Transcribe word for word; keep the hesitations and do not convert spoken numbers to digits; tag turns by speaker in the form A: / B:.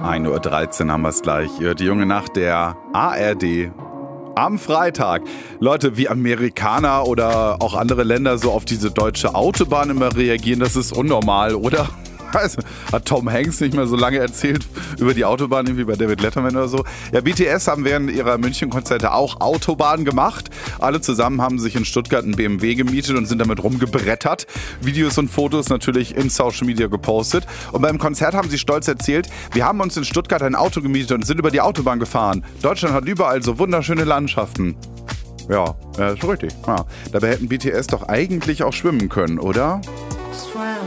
A: ein Uhr dreizehn haben wir es gleich. Die junge Nacht der A R D. Am Freitag. Leute, wie Amerikaner oder auch andere Länder so auf diese deutsche Autobahn immer reagieren, das ist unnormal, oder? Also, hat Tom Hanks nicht mehr so lange erzählt über die Autobahn wie bei David Letterman oder so. Ja, B T S haben während ihrer München-Konzerte auch Autobahn gemacht. Alle zusammen haben sich in Stuttgart einen B M W gemietet und sind damit rumgebrettert. Videos und Fotos natürlich in Social Media gepostet. Und beim Konzert haben sie stolz erzählt, wir haben uns in Stuttgart ein Auto gemietet und sind über die Autobahn gefahren. Deutschland hat überall so wunderschöne Landschaften. Ja, ja, ist richtig. Ja. Dabei hätten B T S doch eigentlich auch schwimmen können, oder?